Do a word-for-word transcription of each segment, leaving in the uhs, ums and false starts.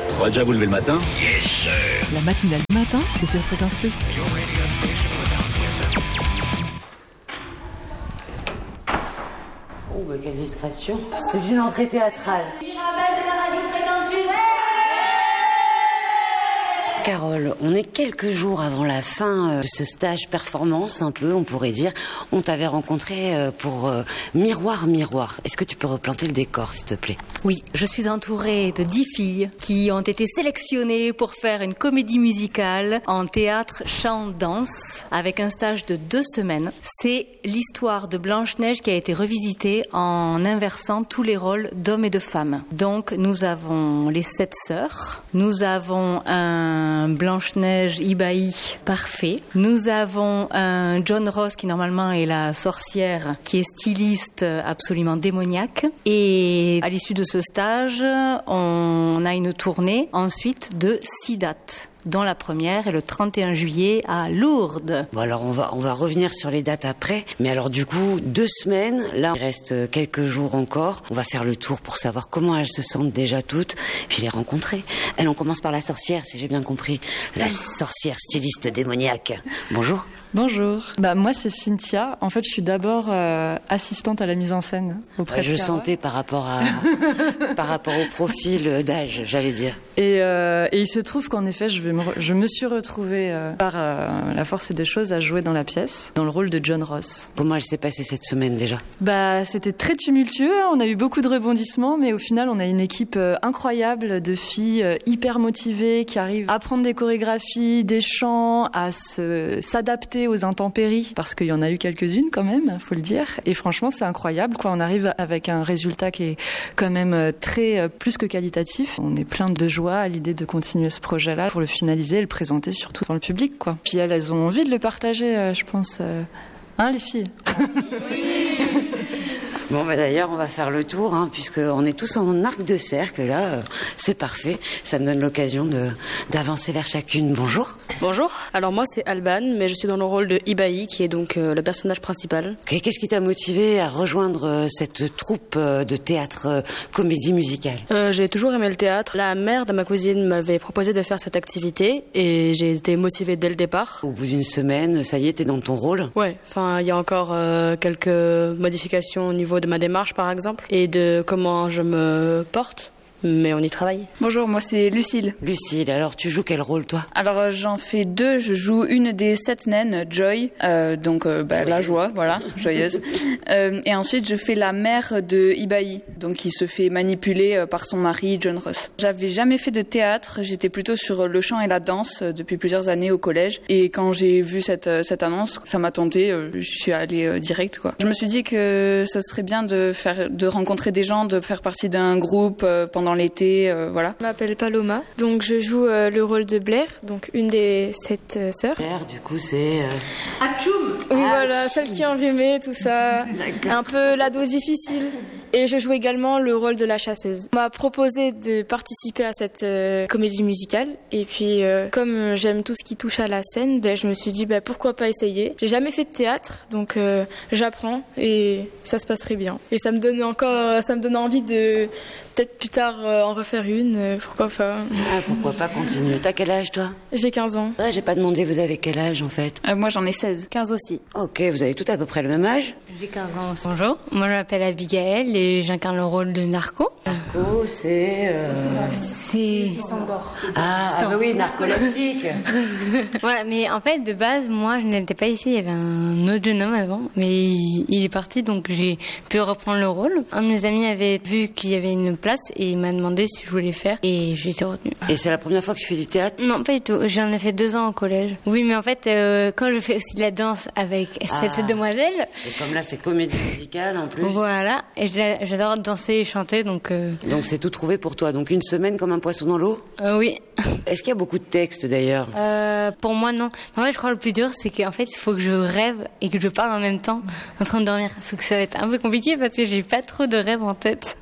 On va déjà vous lever le matin. Yes, sir. La matinale du matin, c'est sur Fréquence Plus. Oh, bah quelle discrétion. C'était une entrée théâtrale. Mirabelle de la radio Fréquence Plus. Carole, on est quelques jours avant la fin de ce stage performance, un peu, on pourrait dire. On t'avait rencontré pour euh, Miroir, Miroir. Est-ce que tu peux replanter le décor, s'il te plaît? Oui, je suis entourée de dix filles qui ont été sélectionnées pour faire une comédie musicale en théâtre, chant, danse, avec un stage de deux semaines. C'est l'histoire de Blanche-Neige qui a été revisitée en inversant tous les rôles d'hommes et de femmes. Donc, nous avons les sept sœurs. Nous avons un Blanche-Neige Ibaï parfait. Nous avons un John Ross qui normalement est la sorcière, qui est styliste absolument démoniaque. Et à l'issue de ce stage, on a une tournée ensuite de six dates, dont la première est le trente et un juillet à Lourdes. Bon, alors on va, on va revenir sur les dates après. Mais alors du coup, deux semaines, là il reste quelques jours encore. On va faire le tour pour savoir comment elles se sentent déjà toutes, puis les rencontrer. Elle, on commence par la sorcière, si j'ai bien compris. La sorcière styliste démoniaque. Bonjour. Bonjour. Bah moi c'est Cynthia. En fait, je suis d'abord euh, assistante à la mise en scène auprès Ouais, de je Carole. sentais par rapport à par rapport au profil d'âge, j'allais dire. Et, euh, et il se trouve qu'en effet, je, vais me, re- je me suis retrouvée euh, par euh, la force des choses à jouer dans la pièce, dans le rôle de John Ross. Comment elle s'est passée cette semaine déjà? Bah, c'était très tumultueux. On a eu beaucoup de rebondissements, mais au final, on a une équipe euh, incroyable de filles euh, hyper motivées qui arrivent à apprendre des chorégraphies, des chants, à se, s'adapter aux intempéries, parce qu'il y en a eu quelques-unes quand même, faut le dire. Et franchement, c'est incroyable, quoi. On arrive avec un résultat qui est quand même euh, très euh, plus que qualitatif. On est plein de joie à l'idée de continuer ce projet-là pour le finaliser et le présenter surtout dans le public, quoi. Puis elles, elles ont envie de le partager, euh, je pense. Euh... Hein, les filles? Bon, bah d'ailleurs, on va faire le tour, hein, puisqu'on est tous en arc de cercle, là. Euh, c'est parfait. Ça me donne l'occasion de, d'avancer vers chacune. Bonjour. Bonjour. Alors moi, c'est Alban, mais je suis dans le rôle de Ibaï, qui est donc euh, le personnage principal. Okay, qu'est-ce qui t'a motivé à rejoindre euh, cette troupe euh, de théâtre euh, comédie musicale? Euh, j'ai toujours aimé le théâtre. La mère de ma cousine m'avait proposé de faire cette activité et j'ai été motivée dès le départ. Au bout d'une semaine, ça y est, t'es dans ton rôle? Ouais, enfin, il y a encore euh, quelques modifications au niveau de ma démarche, par exemple, et de comment je me porte. Mais on y travaille. Bonjour, moi c'est Lucille. Lucille, alors tu joues quel rôle, toi? Alors euh, j'en fais deux. Je joue une des sept naines, Joy, euh, donc euh, bah, la joie, voilà, joyeuse. Euh, et ensuite je fais la mère de Ibaï, donc qui se fait manipuler euh, par son mari John Ross. J'avais jamais fait de théâtre, j'étais plutôt sur le chant et la danse euh, depuis plusieurs années au collège. Et quand j'ai vu cette euh, cette annonce, ça m'a tenté. Euh, je suis allée euh, direct, quoi. Je me suis dit que ça serait bien de faire, de rencontrer des gens, de faire partie d'un groupe euh, pendant dans l'été, euh, voilà. Je m'appelle Paloma, donc je joue euh, le rôle de Blair, donc une des sept euh, sœurs. Blair, du coup, c'est... Euh... Atchoum. Oui, ah, voilà, celle qui est enrhumée, tout ça. Un peu l'ado difficile. Et je joue également le rôle de la chasseuse. On m'a proposé de participer à cette euh, comédie musicale. Et puis, euh, comme j'aime tout ce qui touche à la scène, ben, je me suis dit, ben, pourquoi pas essayer. J'ai jamais fait de théâtre, donc euh, j'apprends et ça se passerait bien. Et ça me donne encore, ça me donne envie de peut-être plus tard euh, en refaire une, euh, pourquoi pas. Ah, pourquoi pas continuer. T'as quel âge, toi? J'ai quinze ans. Ouais, j'ai pas demandé, vous avez quel âge, en fait? euh, Moi, j'en ai seize. quinze aussi. Ok, vous avez tout à peu près le même âge? J'ai quinze ans aussi. Bonjour, moi je m'appelle Abigail et j'incarne le rôle de Narco. Narco, c'est... Euh... C'est... Ah, ah bah oui, narcoleptique. Voilà, mais en fait, de base, moi je n'étais pas ici, il y avait un autre jeune homme avant, mais il, il est parti, donc j'ai pu reprendre le rôle. Un de mes amis avait vu qu'il y avait une place et il m'a demandé si je voulais faire et j'ai été retenue. Et c'est la première fois que tu fais du théâtre? Non, pas du tout, j'en ai fait deux ans au collège. Oui, mais en fait, euh, quand je fais aussi de la danse avec Ah. cette demoiselle... Et comme là, c'est comédie musicale en plus. Voilà, et j'a- j'adore danser et chanter, donc... Euh... Donc c'est tout trouvé pour toi. Donc une semaine comme un poisson dans l'eau? Euh, oui. Est-ce qu'il y a beaucoup de textes d'ailleurs? Euh, pour moi, non. En fait, je crois que le plus dur, c'est qu'en fait, il faut que je rêve et que je parle en même temps en train de dormir. Donc ça va être un peu compliqué parce que j'ai pas trop de rêves en tête.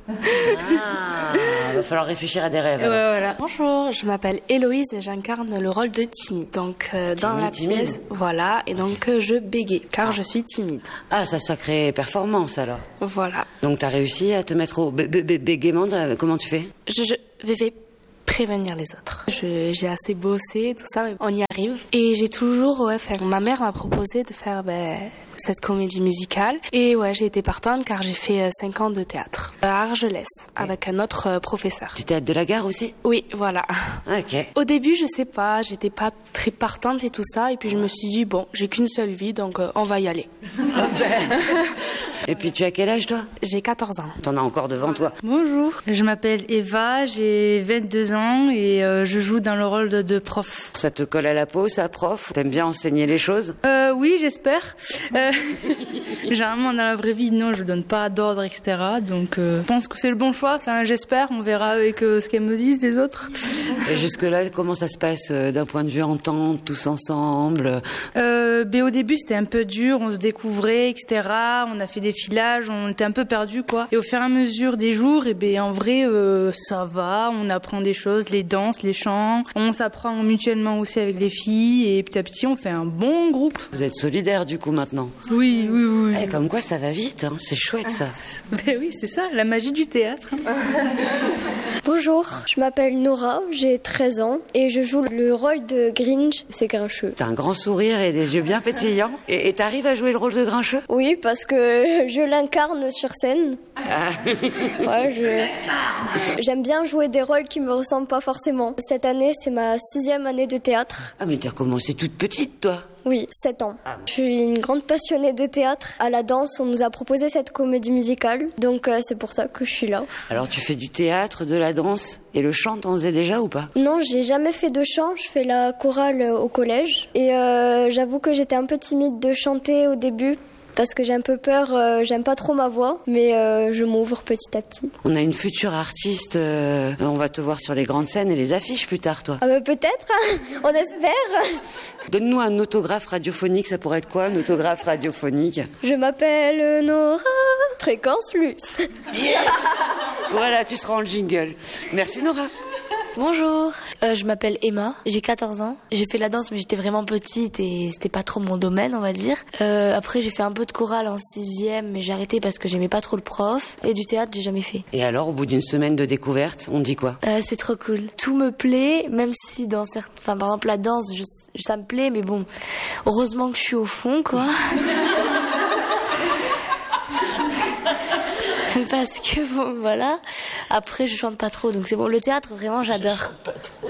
Ah, il va falloir réfléchir à des rêves. Ouais, voilà. Bonjour, je m'appelle Héloïse et j'incarne le rôle de timide. Donc euh, dans Timide, la timide. pièce, voilà, et donc euh, je bégaye car Ah. je suis timide. Ah, ça sacrée performance alors. Voilà. Donc t'as réussi à te mettre au bé- bé- bé- bégaiement, t'as- comment tu fais? Je, je vais prévenir les autres. Je, j'ai assez bossé, tout ça, on y arrive. Et j'ai toujours, ouais, fait, ma mère m'a proposé de faire ben, cette comédie musicale. Et ouais, j'ai été partante car j'ai fait cinq ans de théâtre à Argelès avec un autre euh, professeur. Du théâtre de la gare aussi? Oui, voilà. Ok. Au début, je sais pas, j'étais pas très partante et tout ça. Et puis je me suis dit, bon, j'ai qu'une seule vie, donc euh, on va y aller. Et puis tu as quel âge toi? J'ai quatorze ans. T'en as encore devant toi. Bonjour, je m'appelle Eva, j'ai vingt-deux ans et euh, je joue dans le rôle de, de prof. Ça te colle à la peau, ça, prof? T'aimes bien enseigner les choses? Euh, oui, j'espère. Euh, généralement, dans la vraie vie, non, je donne pas d'ordre, et cetera. Donc, euh, je pense que c'est le bon choix. Enfin, j'espère. On verra avec euh, ce qu'elles me disent des autres. Et jusque-là, comment ça se passe euh, d'un point de vue entente, tous ensemble? Euh, ben, au début, c'était un peu dur. On se découvrait, et cetera. On a fait des filages, on était un peu perdus, quoi. Et au fur et à mesure des jours, et ben, en vrai, euh, ça va. On apprend des choses, les danses, les chants. On s'apprend mutuellement aussi avec les filles. Et petit à petit, on fait un bon groupe. Vous êtes solidaires, du coup, maintenant? Oui, oui, oui. Eh, comme quoi, ça va vite, hein. C'est chouette, ça. Ben oui, c'est ça, la magie du théâtre. Bonjour, je m'appelle Nora, j'ai treize ans et je joue le rôle de Grinch, c'est Grincheux. T'as un grand sourire et des yeux bien pétillants. Et et t'arrives à jouer le rôle de Grincheux? Oui, parce que je l'incarne sur scène. Ah. Ouais, je... J'aime bien jouer des rôles qui me ressemblent pas forcément. Cette année, c'est ma sixième année de théâtre. Ah, mais t'as commencé toute petite, toi? Oui, sept ans. Ah. Je suis une grande passionnée de théâtre. À la danse, on nous a proposé cette comédie musicale, donc euh, c'est pour ça que je suis là. Alors tu fais du théâtre, de la danse et le chant, t'en faisais déjà ou pas? Non, j'ai jamais fait de chant, je fais la chorale euh, au collège. Et euh, j'avoue que j'étais un peu timide de chanter au début, parce que j'ai un peu peur, euh, j'aime pas trop ma voix, mais euh, je m'ouvre petit à petit. On a une future artiste, euh, on va te voir sur les grandes scènes et les affiches plus tard, toi. Ah bah peut-être, on espère. Donne-nous un autographe radiophonique, ça pourrait être quoi, un autographe radiophonique? Je m'appelle Nora, Fréquence Luce. Yeah. Voilà, tu seras en jingle. Merci Nora. Bonjour, euh, je m'appelle Emma, j'ai quatorze ans. J'ai fait la danse mais j'étais vraiment petite et c'était pas trop mon domaine, on va dire. Euh, après j'ai fait un peu de chorale en sixième mais j'ai arrêté parce que j'aimais pas trop le prof. Et du théâtre j'ai jamais fait. Et alors, au bout d'une semaine de découverte, on dit quoi? euh, C'est trop cool. Tout me plaît, même si dans certains... Enfin par exemple la danse, je... ça me plaît mais bon, heureusement que je suis au fond quoi. Parce que bon, voilà. Après, je chante pas trop, donc c'est bon. Le théâtre, vraiment, j'adore. Je chante pas trop.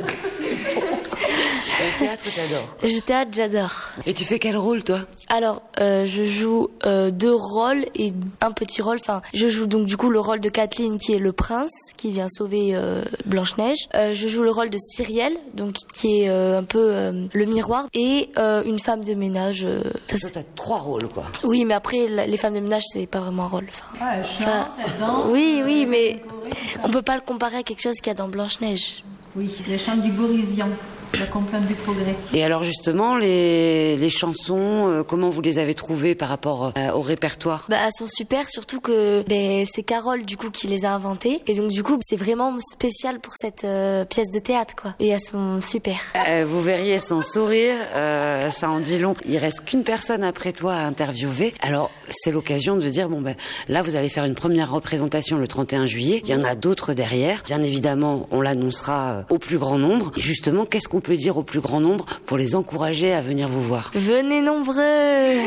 Le théâtre, t'adores? Le théâtre, j'adore. Et tu fais quel rôle, toi? Alors, euh, je joue euh, deux rôles et un petit rôle. Enfin, je joue donc du coup le rôle de Kathleen, qui est le prince, qui vient sauver euh, Blanche-Neige. Euh, je joue le rôle de Cyrielle, donc qui est euh, un peu euh, le miroir, et euh, une femme de ménage. Euh, ça, ça t'as trois rôles, quoi. Oui, mais après, la, les femmes de ménage, c'est pas vraiment un rôle. Enfin, ah, elle chante, elle danse. Oui, oui, mais on peut pas le comparer à quelque chose qu'il y a dans Blanche-Neige. Oui, elle chante du Boris Vian. La complainte du progrès. Et alors justement, les, les chansons, euh, comment vous les avez trouvées par rapport euh, au répertoire? Bah, elles sont super, surtout que bah, c'est Carole du coup qui les a inventées. Et donc du coup, c'est vraiment spécial pour cette euh, pièce de théâtre, quoi. Et elles sont super. Euh, vous verriez son sourire, euh, ça en dit long. Il reste qu'une personne après toi à interviewer. Alors c'est l'occasion de dire, bon ben là vous allez faire une première représentation le trente et un juillet. Il y en a d'autres derrière. Bien évidemment, on l'annoncera au plus grand nombre. Et justement, qu'est-ce qu'on peut dire au plus grand nombre pour les encourager à venir vous voir? Venez nombreux.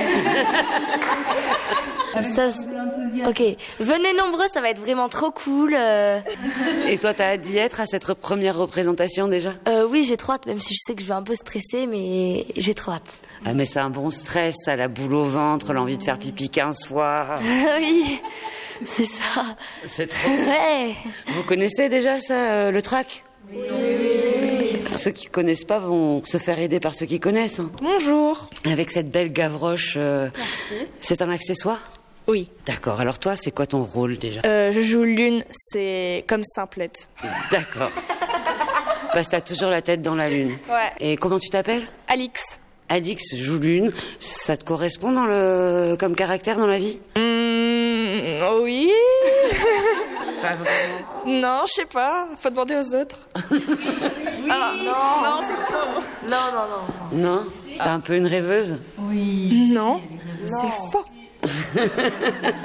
Ça, ok, venez nombreux, ça va être vraiment trop cool. Euh... Et toi, t'as hâte d'y être à cette première représentation déjà? euh, Oui, j'ai trop hâte, même si je sais que je vais un peu stresser, mais j'ai trop hâte. Ah mais c'est un bon stress, ça, la boule au ventre, l'envie de faire pipi quinze fois. Oui, c'est ça. C'est trop. Ouais. Vous connaissez déjà ça, euh, le trac? Oui. Ceux qui connaissent pas vont se faire aider par ceux qui connaissent. Hein. Bonjour. Avec cette belle gavroche. Euh, Merci. C'est un accessoire? Oui. D'accord. Alors toi, c'est quoi ton rôle déjà? euh, Je joue Lune, c'est comme Simplette. D'accord. Parce que t'as toujours la tête dans la lune. Ouais. Et comment tu t'appelles? Alix. Alix joue Lune. Ça te correspond dans le comme caractère dans la vie? Mmh, oui. Pas vraiment. Non, je sais pas. Faut demander aux autres. Oui, ah, non. Non, c'est faux. Non, non, non. Non? T'es un peu une rêveuse? Oui. Non, non. c'est faux.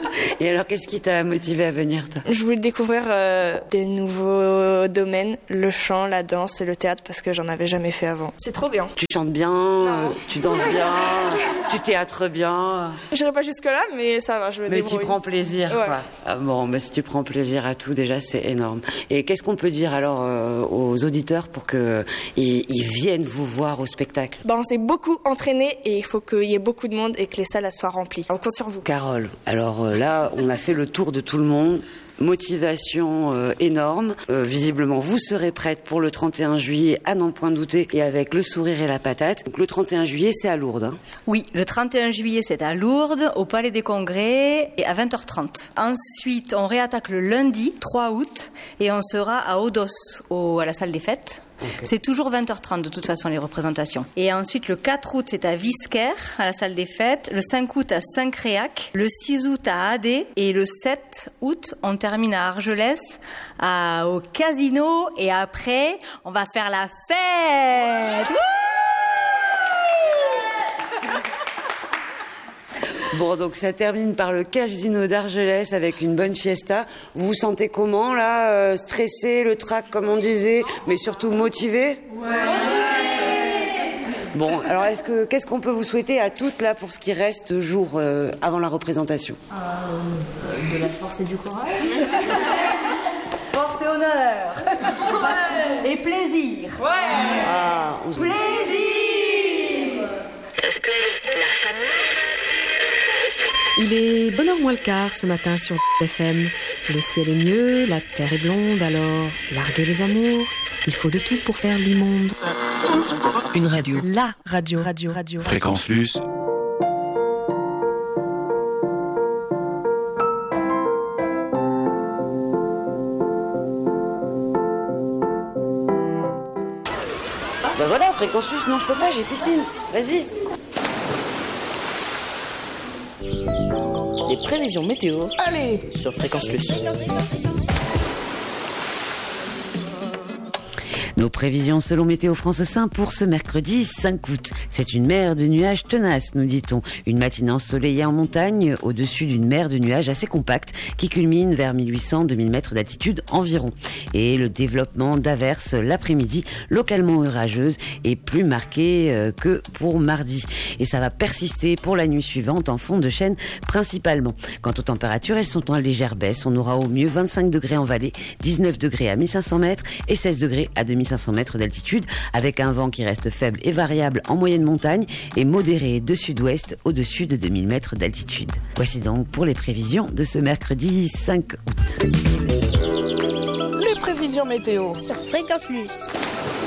Et alors, qu'est-ce qui t'a motivé à venir, toi? Je voulais découvrir euh, des nouveaux domaines, le chant, la danse et le théâtre, parce que j'en avais jamais fait avant. C'est trop bien. Tu chantes bien, euh, tu danses bien, tu théâtres bien. J'irai pas jusque-là, mais ça va, je me Mais débrouille. tu prends plaisir, ouais. quoi. Ah bon, bah, si tu prends plaisir à tout, déjà, c'est énorme. Et qu'est-ce qu'on peut dire, alors, euh, aux auditeurs pour qu'ils ils viennent vous voir au spectacle? Bah, on s'est beaucoup entraîné et il faut qu'il y ait beaucoup de monde et que les salles soient remplies. On compte sur vous. Carole, alors euh, là, on a fait le tour de tout le monde. Motivation euh, énorme. Euh, visiblement, vous serez prête pour le trente et un juillet, à n'en point douter, et avec le sourire et la patate. Donc, le trente et un juillet, c'est à Lourdes. Hein. Oui, le trente et un juillet, c'est à Lourdes, au Palais des Congrès, et à vingt heures trente. Ensuite, on réattaque le lundi, trois août, et on sera à Odos, au, à la salle des fêtes. Okay. C'est toujours vingt heures trente de toute façon les représentations. Et ensuite le quatre août c'est à Visquer à la salle des fêtes, le cinq août à Saint-Créac, le six août à Adé et le sept août on termine à Argelès à, au casino et après on va faire la fête. Wouh! Bon, donc ça termine par le casino d'Argelès avec une bonne fiesta. Vous vous sentez comment, là euh, stressé, le trac, comme on disait, mais surtout motivé? Ouais. Bon, alors est-ce que qu'est-ce qu'on peut vous souhaiter à toutes, là, pour ce qui reste jour euh, avant la représentation? euh, De la force et du courage. Force et honneur. Ouais. Et plaisir. Ouais. Ah, on se... Plaisir. Est-ce que la famille... Il est bonne heure moins le quart ce matin sur F M. Le ciel est mieux, la terre est blonde, alors larguez les amours. Il faut de tout pour faire l'immonde. Une radio. La radio, radio, radio. Fréquence Plus. Bah voilà, Fréquence Plus, non je peux pas, j'ai piscine. Vas-y. Les prévisions météo. Allez, sur Fréquence Plus. Nos prévisions selon Météo France Saint pour ce mercredi cinq août. C'est une mer de nuages tenaces, nous dit-on. Une matinée ensoleillée en montagne, au-dessus d'une mer de nuages assez compacte qui culmine vers mille huit cents à deux mille mètres d'altitude environ. Et le développement d'averses l'après-midi, localement orageuses et plus marqué que pour mardi. Et ça va persister pour la nuit suivante en fond de chaîne principalement. Quant aux températures, elles sont en légère baisse. On aura au mieux vingt-cinq degrés en vallée, dix-neuf degrés à mille cinq cents mètres et seize degrés à deux mille cinq cents mètres d'altitude, avec un vent qui reste faible et variable en moyenne montagne et modéré de sud-ouest au-dessus de deux mille mètres d'altitude. Voici donc pour les prévisions de ce mercredi cinq août. Les prévisions météo sur Fréquence Plus.